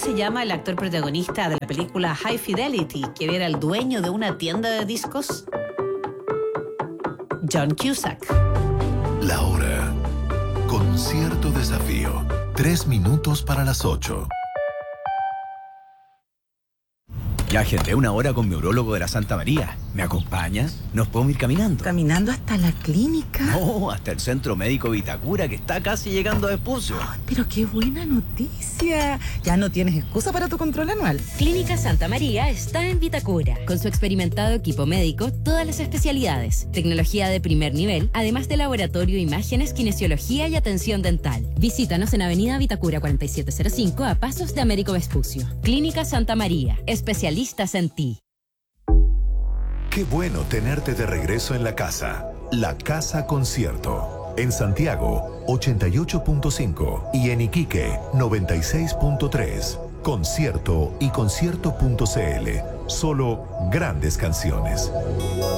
se llama el actor protagonista de la película High Fidelity, quien era el dueño de una tienda de discos? John Cusack. La hora. Con cierto desafío. 3 minutos para las 8. Ya agendé una hora con mi urólogo de la Santa María. ¿Me acompaña? ¿Nos podemos ir caminando? ¿Caminando hasta la clínica? No, hasta el Centro Médico Vitacura, que está casi llegando a Vespucio. Oh, pero qué buena noticia. Ya no tienes excusa para tu control anual. Clínica Santa María está en Vitacura. Con su experimentado equipo médico, todas las especialidades, tecnología de primer nivel, además de laboratorio, imágenes, kinesiología y atención dental. Visítanos en Avenida Vitacura 4705 a pasos de Américo Vespucio. Clínica Santa María, especialistas en ti. Qué bueno tenerte de regreso en la casa. La Casa Concierto. En Santiago, 88.5 y en Iquique, 96.3. Concierto y concierto.cl. Solo grandes canciones.